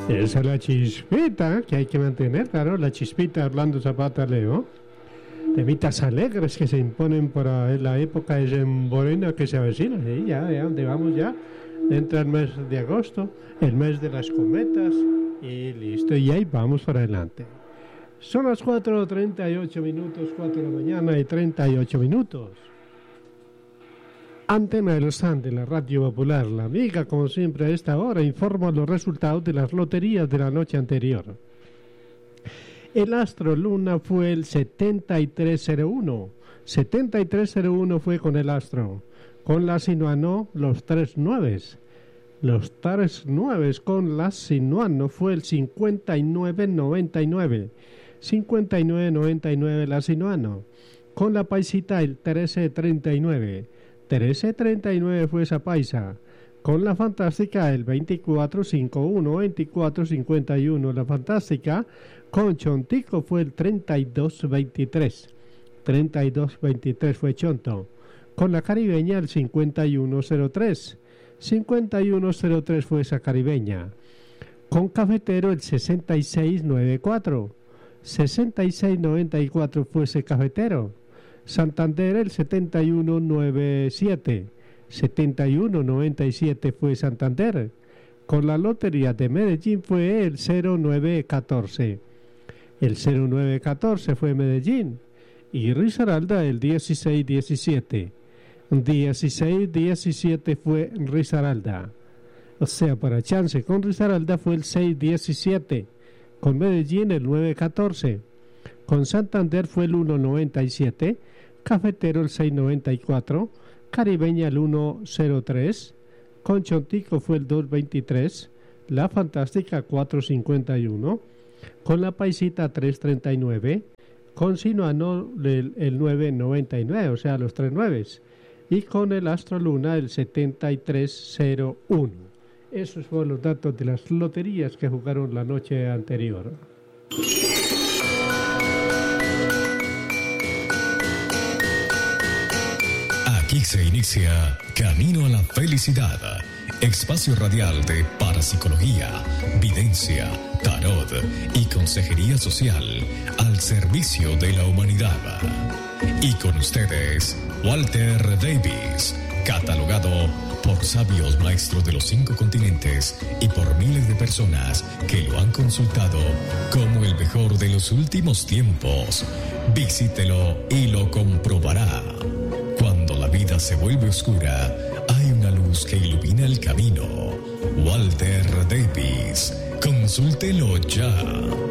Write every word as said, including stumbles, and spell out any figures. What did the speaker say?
Esa es la chispita que hay que mantener, claro, la chispita Orlando Zapata Leo. Temitas alegres que se imponen para la época de Morena que se avecina. ¿Sí? Ya, ya, ¿dónde vamos ya? Entra el mes de agosto, el mes de las cometas, y listo, y ahí vamos para adelante. Son las cuatro treinta y ocho minutos, cuatro de la mañana y treinta y ocho minutos. Antena de los Andes, la Radio Popular, la amiga, como siempre a esta hora, informa los resultados de las loterías de la noche anterior. El Astro Luna fue el setenta y tres cero uno. setenta y tres cero uno fue con el Astro. Con la Sinuano, los tres nueves. Los tres nueves con la Sinuano fue el cincuenta y nueve noventa y nueve. cincuenta y nueve noventa y nueve la Sinuano. Con la Paisita, el trece treinta y nueve. trece treinta y nueve fue esa paisa. Con la Fantástica, el veinticuatro cincuenta y uno, veinticuatro cincuenta y uno la Fantástica. Con Chontico fue el treinta y dos veintitrés. treinta y dos veintitrés fue Chonto. Con la Caribeña, el cincuenta y uno cero tres. cincuenta y uno cero tres fue esa Caribeña. Con Cafetero, el sesenta y seis noventa y cuatro. sesenta y seis noventa y cuatro fue ese Cafetero. Santander, el setenta y uno noventa y siete. setenta y uno noventa y siete fue Santander. Con la Lotería de Medellín fue el cero nueve catorce. El cero nueve catorce fue Medellín. Y Risaralda, el dieciséis diecisiete. dieciséis diecisiete fue Risaralda. O sea, para chance con Risaralda fue el seis diecisiete. Con Medellín, el nueve catorce. Con Santander fue el uno noventa y siete. Cafetero, el seis noventa y cuatro. Caribeña, el uno cero tres. Con Chontico fue el dos veintitrés. La Fantástica, cuatro cincuenta y uno. Con la Paisita, tres treinta y nueve. Con Sinuano, el, el nueve noventa y nueve, o sea, los tres nueves. Y con el Astro Luna, el setenta y tres cero uno. Esos fueron los datos de las loterías que jugaron la noche anterior. Aquí se inicia Camino a la Felicidad, espacio radial de parapsicología, videncia, tarot y consejería social al servicio de la humanidad. Y con ustedes, Walter Davis, catalogado por sabios maestros de los cinco continentes y por miles de personas que lo han consultado como el mejor de los últimos tiempos. Visítelo y lo comprobará. Cuando la vida se vuelve oscura, hay una luz que ilumina el camino. Walter Davis, consúltelo ya.